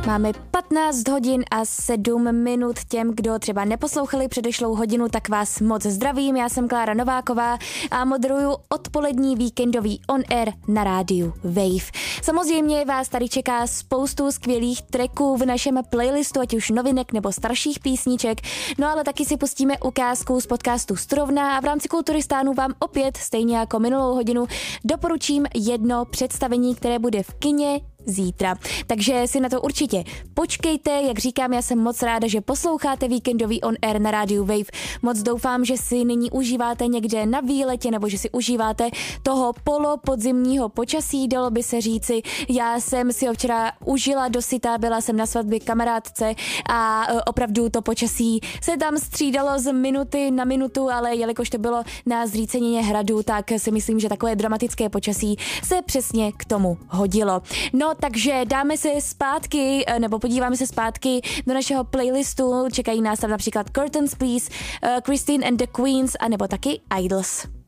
Máme 15 hodin a 7 minut. Těm, kdo třeba neposlouchali předešlou hodinu, tak vás moc zdravím. Já jsem Klára Nováková a moderuju odpolední víkendový On Air na rádiu Wave. Samozřejmě vás tady čeká spoustu skvělých tracků v našem playlistu, ať už novinek nebo starších písniček, no ale taky si pustíme ukázku z podcastu Strovna a v rámci Kulturistánu vám opět, stejně jako minulou hodinu, doporučím jedno představení, které bude v kině zítra. Takže si na to určitě počkejte, jak říkám, já jsem moc ráda, že posloucháte víkendový On Air na rádiu Wave. Moc doufám, že si nyní užíváte někde na výletě nebo že si užíváte toho polopodzimního počasí, dalo by se říci. Já jsem si ho včera užila dosyta, byla jsem na svatbě kamarádce a opravdu to počasí se tam střídalo z minuty na minutu, ale jelikož to bylo na zřícenině hradu, tak si myslím, že takové dramatické počasí se přesně k tomu hodilo. No, takže dáme se zpátky, nebo podíváme se zpátky do našeho playlistu. Čekají nás tam například Curtains Please, Christine and the Queens, anebo taky Idols.